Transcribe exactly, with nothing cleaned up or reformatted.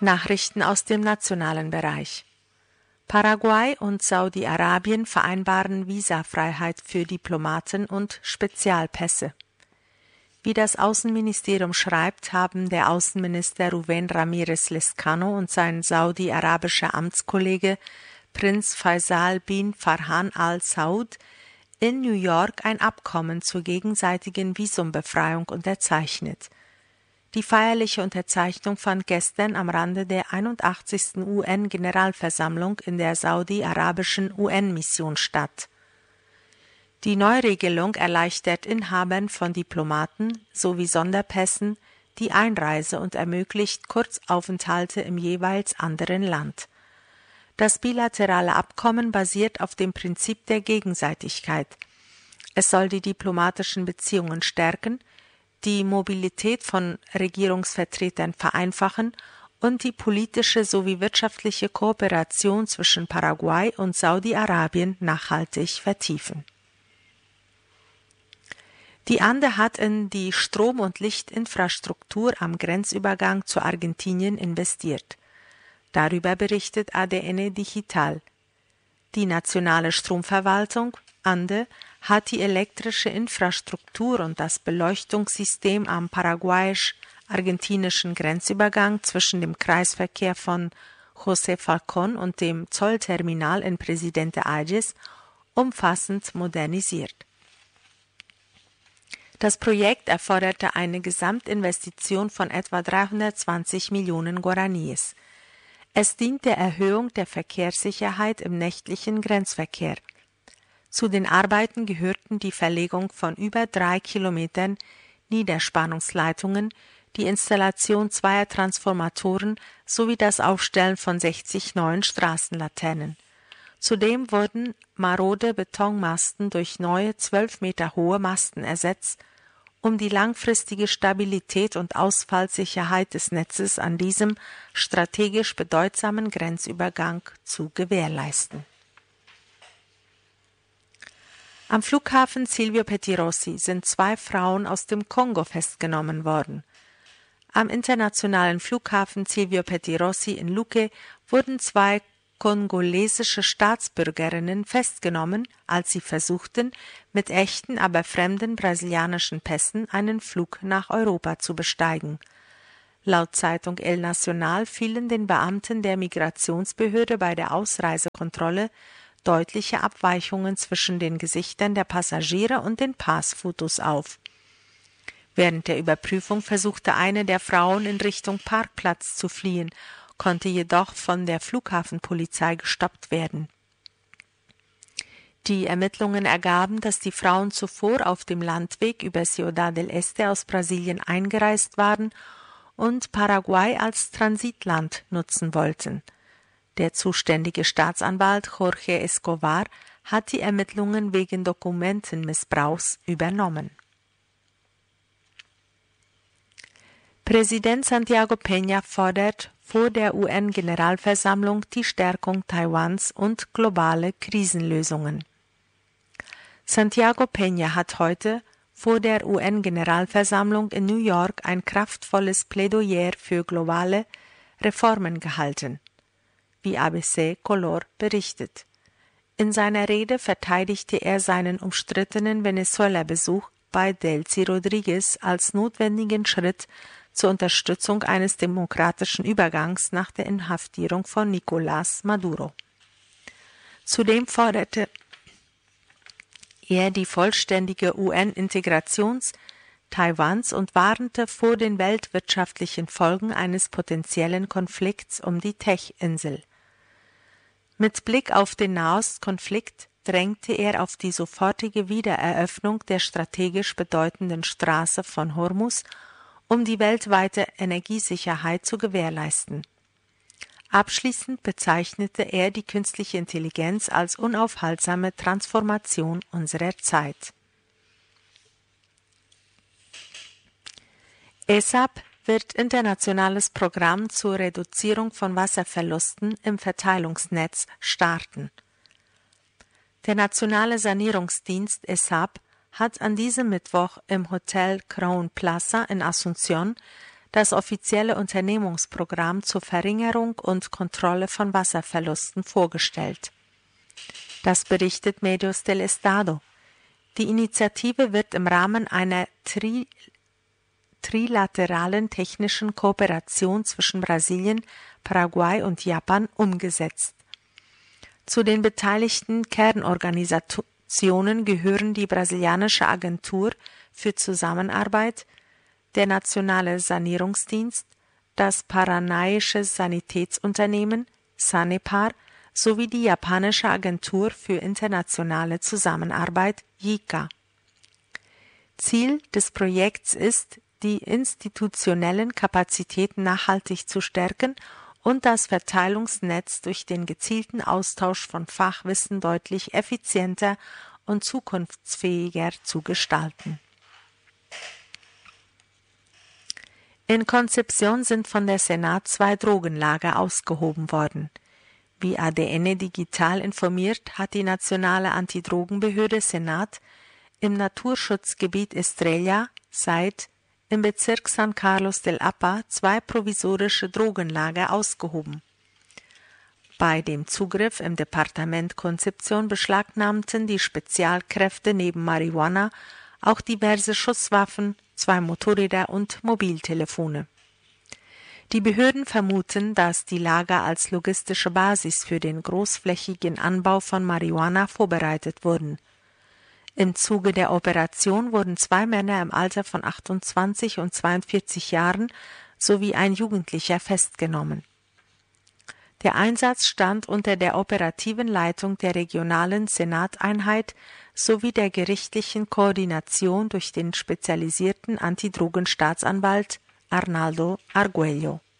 Nachrichten aus dem nationalen Bereich. Paraguay und Saudi-Arabien vereinbaren Visafreiheit für Diplomaten und Spezialpässe. Wie das Außenministerium schreibt, haben der Außenminister Rubén Ramírez Lezcano und sein saudi-arabischer Amtskollege Prinz Faisal bin Farhan Al Saud in New York ein Abkommen zur gegenseitigen Visumbefreiung unterzeichnet. Die feierliche Unterzeichnung fand gestern am Rande der einundachtzigsten U N-Generalversammlung in der saudi-arabischen U N-Mission statt. Die Neuregelung erleichtert Inhabern von Diplomaten sowie Sonderpässen die Einreise und ermöglicht Kurzaufenthalte im jeweils anderen Land. Das bilaterale Abkommen basiert auf dem Prinzip der Gegenseitigkeit. Es soll die diplomatischen Beziehungen stärken, die Mobilität von Regierungsvertretern vereinfachen und die politische sowie wirtschaftliche Kooperation zwischen Paraguay und Saudi-Arabien nachhaltig vertiefen. Die Ande hat in die Strom- und Lichtinfrastruktur am Grenzübergang zu Argentinien investiert. Darüber berichtet A D N Digital. Die nationale Stromverwaltung, Ande, hat die elektrische Infrastruktur und das Beleuchtungssystem am paraguayisch-argentinischen Grenzübergang zwischen dem Kreisverkehr von José Falcón und dem Zollterminal in Presidente Ayes umfassend modernisiert. Das Projekt erforderte eine Gesamtinvestition von etwa dreihundertzwanzig Millionen Guaraníes. Es dient der Erhöhung der Verkehrssicherheit im nächtlichen Grenzverkehr. Zu den Arbeiten gehörten die Verlegung von über drei Kilometern Niederspannungsleitungen, die Installation zweier Transformatoren sowie das Aufstellen von sechzig neuen Straßenlaternen. Zudem wurden marode Betonmasten durch neue zwölf Meter hohe Masten ersetzt, um die langfristige Stabilität und Ausfallsicherheit des Netzes an diesem strategisch bedeutsamen Grenzübergang zu gewährleisten. Am Flughafen Silvio Pettirossi sind zwei Frauen aus dem Kongo festgenommen worden. Am internationalen Flughafen Silvio Pettirossi in Luque wurden zwei kongolesische Staatsbürgerinnen festgenommen, als sie versuchten, mit echten, aber fremden brasilianischen Pässen einen Flug nach Europa zu besteigen. Laut Zeitung El Nacional fielen den Beamten der Migrationsbehörde bei der Ausreisekontrolle deutliche Abweichungen zwischen den Gesichtern der Passagiere und den Passfotos auf. Während der Überprüfung versuchte eine der Frauen in Richtung Parkplatz zu fliehen, konnte jedoch von der Flughafenpolizei gestoppt werden. Die Ermittlungen ergaben, dass die Frauen zuvor auf dem Landweg über Ciudad del Este aus Brasilien eingereist waren und Paraguay als Transitland nutzen wollten. Der zuständige Staatsanwalt Jorge Escobar hat die Ermittlungen wegen Dokumentenmissbrauchs übernommen. Präsident Santiago Peña fordert vor der U N-Generalversammlung die Stärkung Taiwans und globale Krisenlösungen. Santiago Peña hat heute vor der U N-Generalversammlung in New York ein kraftvolles Plädoyer für globale Reformen gehalten, wie A B C Color berichtet. In seiner Rede verteidigte er seinen umstrittenen Venezuela-Besuch bei Delcy Rodriguez als notwendigen Schritt zur Unterstützung eines demokratischen Übergangs nach der Inhaftierung von Nicolás Maduro. Zudem forderte er die vollständige U N-Integration Taiwans und warnte vor den weltwirtschaftlichen Folgen eines potenziellen Konflikts um die Tech-Insel. Mit Blick auf den Nahostkonflikt drängte er auf die sofortige Wiedereröffnung der strategisch bedeutenden Straße von Hormuz, um die weltweite Energiesicherheit zu gewährleisten. Abschließend bezeichnete er die künstliche Intelligenz als unaufhaltsame Transformation unserer Zeit. E S A P wird internationales Programm zur Reduzierung von Wasserverlusten im Verteilungsnetz starten. Der Nationale Sanierungsdienst E S A P hat an diesem Mittwoch im Hotel Crown Plaza in Asunción das offizielle Unternehmungsprogramm zur Verringerung und Kontrolle von Wasserverlusten vorgestellt. Das berichtet Medios del Estado. Die Initiative wird im Rahmen einer tri trilateralen technischen Kooperation zwischen Brasilien, Paraguay und Japan umgesetzt. Zu den beteiligten Kernorganisationen gehören die brasilianische Agentur für Zusammenarbeit, der Nationale Sanierungsdienst, das paranaische Sanitätsunternehmen Sanepar sowie die japanische Agentur für internationale Zusammenarbeit J I C A. Ziel des Projekts ist, die institutionellen Kapazitäten nachhaltig zu stärken und das Verteilungsnetz durch den gezielten Austausch von Fachwissen deutlich effizienter und zukunftsfähiger zu gestalten. In Concepción sind von der Senat zwei Drogenlager ausgehoben worden. Wie A D N Digital informiert, hat die nationale Antidrogenbehörde Senat im Naturschutzgebiet Estrella seit im Bezirk San Carlos del Apa zwei provisorische Drogenlager ausgehoben. Bei dem Zugriff im Departement Concepción beschlagnahmten die Spezialkräfte neben Marihuana auch diverse Schusswaffen, zwei Motorräder und Mobiltelefone. Die Behörden vermuten, dass die Lager als logistische Basis für den großflächigen Anbau von Marihuana vorbereitet wurden. Im Zuge der Operation wurden zwei Männer im Alter von achtundzwanzig und zweiundvierzig Jahren sowie ein Jugendlicher festgenommen. Der Einsatz stand unter der operativen Leitung der regionalen Senateinheit sowie der gerichtlichen Koordination durch den spezialisierten Antidrogenstaatsanwalt Arnaldo Arguello.